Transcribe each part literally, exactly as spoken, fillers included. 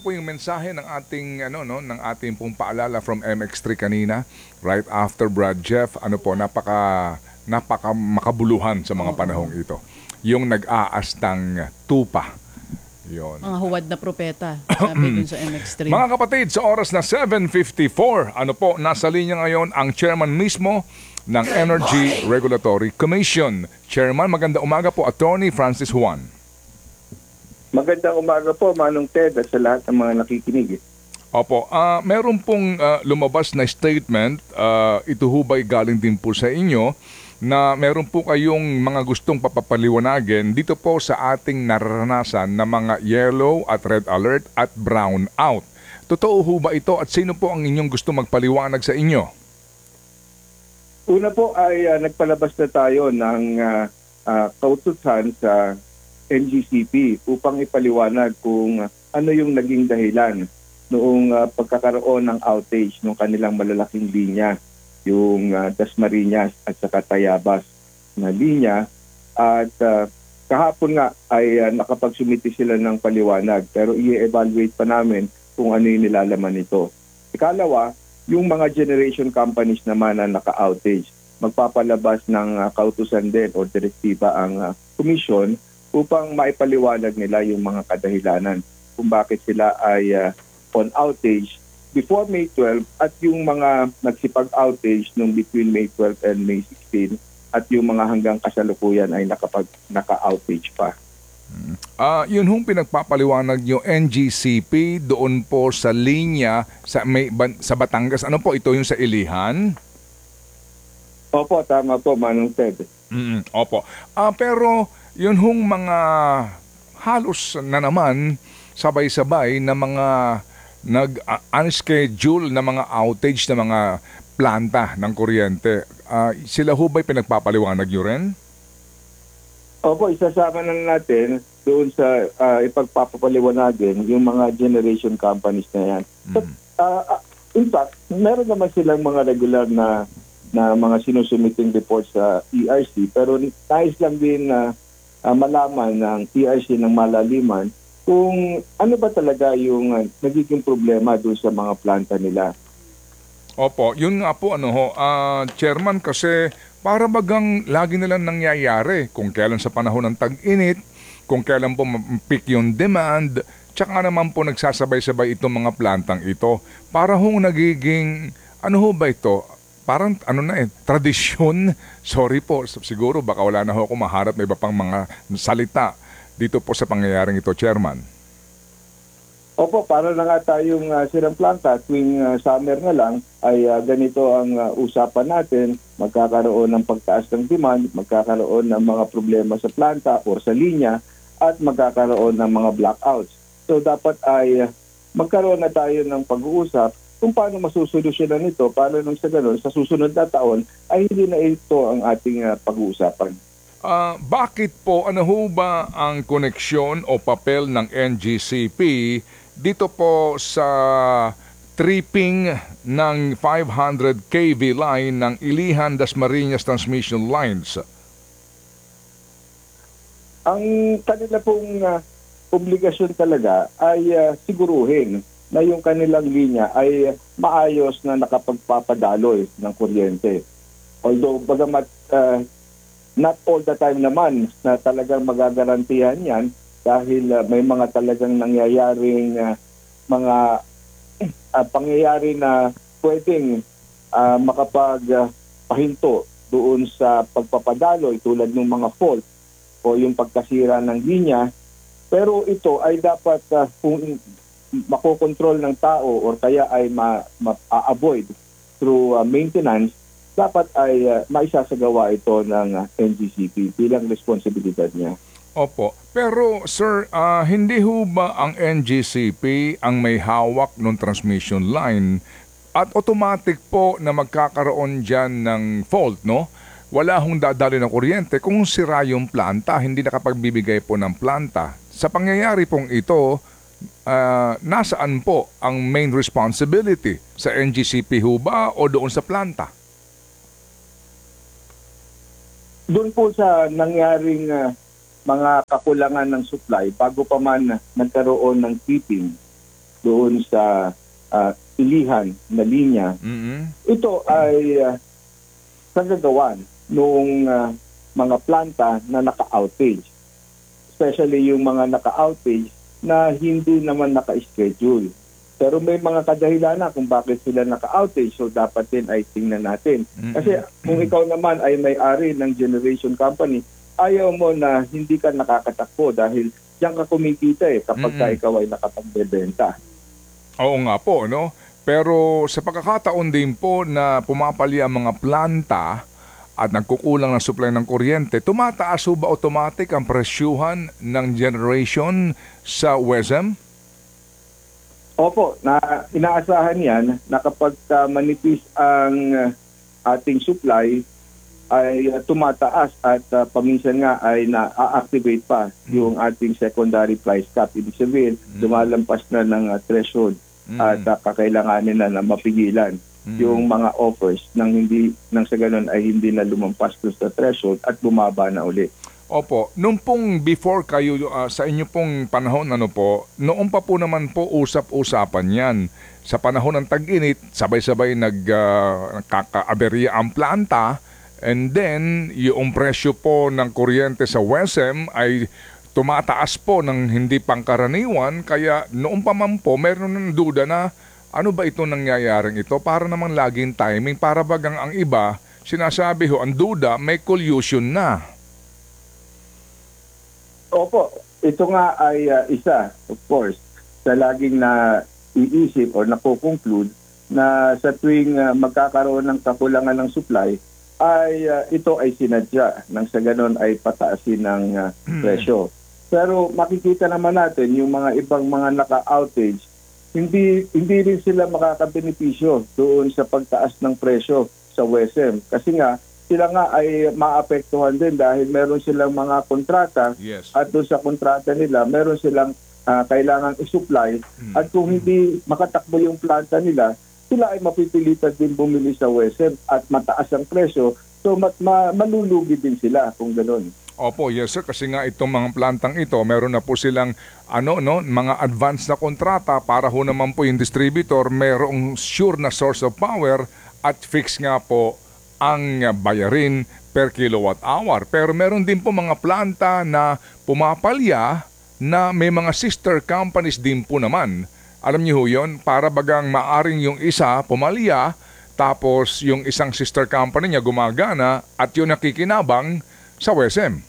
po yung mensahe ng ating ano no ng ating pong paalala from M X three kanina, right after Brad Jeff. Ano po, napaka napaka makabuluhan sa mga panahong ito. Yung nag-aastang tupa. Yon. Mga huwad na propeta, sabi dun sa M X three. Mga kapatid, sa oras na seven fifty-four, ano po, nasa linya ngayon ang chairman mismo ng Energy Regulatory Commission. Chairman, maganda umaga po, Attorney Francis Juan. Magandang umaga po, Manong Ted, at sa lahat ng mga nakikinig. Opo, uh, meron pong uh, lumabas na statement, uh, ito hubay galing din po sa inyo, na meron po kayong mga gustong papapaliwanagin dito po sa ating naranasan na mga yellow at red alert at brown out. Totoo ho ba ito at sino po ang inyong gusto magpaliwanag sa inyo? Una po ay uh, nagpalabas na tayo ng uh, uh, kautusan sa N G C P upang ipaliwanag kung ano yung naging dahilan noong uh, pagkakaroon ng outage ng kanilang malalaking linya, yung uh, Dasmariñas at saka Tayabas na linya. At uh, kahapon nga ay uh, nakapagsumiti sila ng paliwanag, pero i-evaluate pa namin kung ano yung nilalaman nito. Ikalawa, yung mga generation companies naman na naka-outage, magpapalabas ng uh, kautusan din o direktiba ang uh, commission upang maipaliwanag nila yung mga kadahilanan kung bakit sila ay uh, on outage before May twelfth at yung mga nagsipag-outage nung between May twelfth and May sixteenth at yung mga hanggang kasalukuyan ay nakapag naka-outage pa. Ah, uh, yun hong pinagpapaliwanag yung N G C P doon po sa linya sa may sa Batangas. Ano po ito, yung sa Ilihan? Opo, tama po, Manong Ted. Mm, opo. Ah, uh, pero yun hong mga halos na naman sabay-sabay na mga nag-unschedule na mga outage na mga planta ng kuryente. Uh, sila ho ba'y pinagpapaliwanag nyo rin? Opo, isasama na natin doon sa uh, ipagpapaliwanagin yung mga generation companies na yan. Mm. But, uh, in fact, meron naman silang mga regular na na mga sinusumiting reports sa E R C, pero nais lang din na uh, malaman ng E R C ng malaliman kung ano ba talaga yung uh, nagiging problema doon sa mga planta nila. Opo, yun nga po ano ho, uh, Chairman, kasi para bagang lagi nilang nangyayari kung kailan sa panahon ng tag-init, kung kailan po peak yung demand, tsaka naman po nagsasabay-sabay itong mga plantang ito. Para hong nagiging, ano ho ba ito? Parang ano na eh, tradisyon. Sorry po, siguro baka wala na ho ako maharap na iba pang mga salita dito po sa pangyayaring ito, Chairman. Opo, para na nga tayong uh, sirang planta tuwing uh, summer na lang ay uh, ganito ang uh, usapan natin. Magkakaroon ng pagtaas ng demand, magkakaroon ng mga problema sa planta o sa linya at magkakaroon ng mga blackouts. So dapat ay uh, magkaroon na tayo ng pag-uusap kung paano masusolusyonan ito para nung sa ganun, sa susunod na taon ay hindi na ito ang ating uh, pag-uusapan. Uh, bakit po, ano ho ba ang koneksyon o papel ng N G C P dito po sa tripping ng five hundred K V line ng Ilihan Dasmariñas Transmission Lines? Ang kanila pong uh, obligasyon talaga ay uh, siguruhin na yung kanilang linya ay maayos na nakapagpapadaloy ng kuryente. Although bagamat uh, not all the time naman na talagang magagarantihan yan dahil uh, may mga talagang nangyayaring uh, mga uh, pangyayari na pwedeng uh, makapagpahinto uh, doon sa pagpapadaloy tulad ng mga fault o yung pagkasira ng linya. Pero ito ay dapat uh, kung makokontrol ng tao o kaya ay ma-avoid through uh, maintenance, dapat ay uh, maisasagawa ito ng uh, N G C P bilang responsibilidad niya. Opo. Pero sir, uh, hindi ho ba ang N G C P ang may hawak ng transmission line at automatic po na magkakaroon dyan ng fault, no? Wala hong dadali ng kuryente kung sira yung planta, hindi nakapagbibigay po ng planta. Sa pangyayari pong ito, uh, nasaan po ang main responsibility? Sa N G C P ho ba o doon sa planta? Doon po sa nangyaring uh, mga kakulangan ng supply bago pa man nagkaroon ng tripping, doon sa ah, ilihan na linya, Mm-mm. ito ay uh, kagagawan nung ah, mga planta na naka-outage. Especially yung mga naka-outage na hindi naman naka-schedule. Pero may mga kadahilanan kung bakit sila naka-outage, so dapat din ay tingnan natin. Kasi kung ikaw naman ay may-ari ng generation company, ayaw mo na hindi ka nakakatakbo dahil diyan ka kumikita eh kapag ka Mm-mm. ikaw ay nakapagbebenta. Oo nga po, no? Pero sa pagkakataon din po na pumapali ang mga planta at nagkukulang ng supply ng kuryente, tumataas ho ba automatic ang presyuhan ng generation sa W E S M? Opo, na inaasahan yan na kapag uh, manipis ang uh, ating supply ay uh, tumataas at uh, paminsan nga ay na-activate pa yung ating secondary price cap. Ibig sabihin, lumalampas na ng uh, threshold at uh, kakailanganin na na mapigilan yung mga offers nang hindi nang sa ganun ay hindi na lumampas doon sa threshold at bumaba na uli. Opo, nung pong before kayo, ah, sa inyo pong panahon, ano po, noong pa po naman po usap-usapan yan. Sa panahon ng tag-init, sabay-sabay nagkakaaberya ang planta, and then yung presyo po ng kuryente sa W E S M ay tumataas po ng hindi pangkaraniwan, kaya noong pa man po, meron ng duda na ano ba ito nangyayaring ito, para naman laging timing, para bagang ang iba, sinasabi ho, ang duda, may collusion na. Opo, ito nga ay uh, isa, of course, sa laging na iisip o nakukonclude na sa tuwing uh, magkakaroon ng kakulangan ng supply, ay uh, ito ay sinadya nang sa ganon ay pataasin ng uh, presyo. Pero makikita naman natin yung mga ibang mga naka-outage, hindi hindi rin sila makakabenepisyo doon sa pagtaas ng presyo sa W E S M. Kasi nga, sila nga ay maapektuhan din dahil meron silang mga kontrata. Yes. At doon sa kontrata nila, meron silang uh, kailangan i-supply. Hmm. At kung hindi makatakbo yung planta nila, sila ay mapipilitan din bumili sa W E S M at mataas ang presyo. So mat ma malulugi din sila kung gano'n. Opo, yes sir, kasi nga itong mga plantang ito, meron na po silang ano no, mga advance na kontrata para ho naman po yung distributor merong sure na source of power at fix nga po ang bayarin per kilowatt hour. Pero meron din po mga planta na pumapalya na may mga sister companies din po naman. Alam niyo ho yun, para bagang maaring yung isa pumalya, tapos yung isang sister company niya gumagana at yun nakikinabang sa W E S M.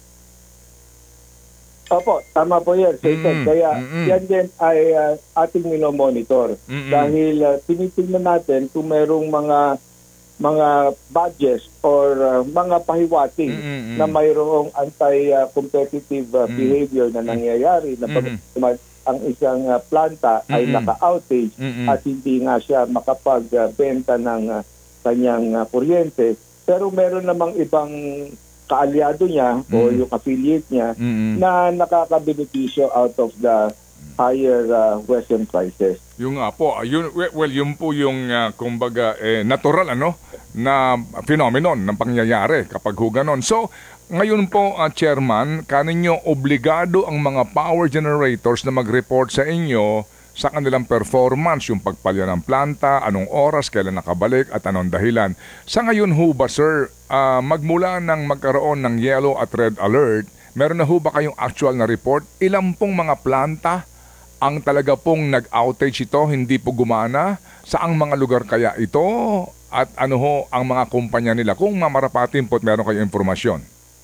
Opo, tama po yan. Mm-mm, Kaya mm-mm. yan din ay uh, ating minomonitor. Mm-mm. Dahil uh, tinitingnan natin kung merong mga mga badges or uh, mga pahiwating Mm-mm. na mayroong anti-competitive uh, Mm-mm. behavior na nangyayari na pag ang isang uh, planta ay Mm-mm. naka-outage Mm-mm. at hindi nga siya makapagbenta ng uh, kanyang uh, kuryente. Pero meron namang ibang kaalyado niya o Mm. yung affiliate niya Mm-mm. na nakakabenepisyo out of the higher uh, Western prices. Yung nga po, yun, well, yun po yung uh, kumbaga eh, natural ano na phenomenon ng pangyayari kapag ho ganon. So, ngayon po, uh, Chairman, kaninyo obligado ang mga power generators na mag-report sa inyo sa kanilang performance, yung pagpalya ng planta, anong oras, kailan nakabalik at anong dahilan. Sa ngayon ho ba, sir, uh, magmula ng magkaroon ng yellow at red alert, meron na ho ba kayong actual na report? Ilang pong mga planta ang talaga pong nag-outage ito, hindi po gumana? Saang mga lugar kaya ito? At ano ho ang mga kumpanya nila? Kung mamarapatin po at meron kayong informasyon.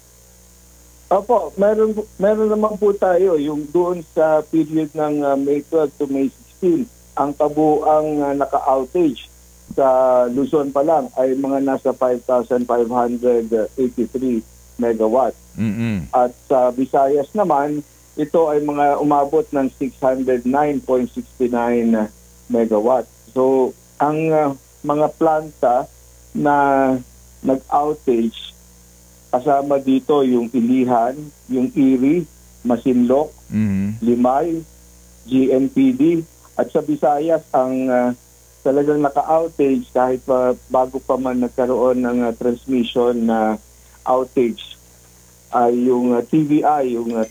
Opo, meron meron naman po tayo yung doon sa period ng uh, May twelve to May sixteen, ang kabuang uh, naka-outage sa Luzon pa lang ay mga nasa five thousand five hundred eighty-three megawatt. Mm-mm. At sa Visayas naman, ito ay mga umabot ng six hundred nine point six nine megawatt. So, ang uh, mga planta na nag-outage, kasama dito yung Ilihan, yung Iri, Masinloc, Mm-hmm. Limay, G N P D, at sa Visayas ang uh, talagang naka-outage kahit pa bago pa man nagkaroon ng uh, transmission na outage ay yung uh, T V I, yung uh,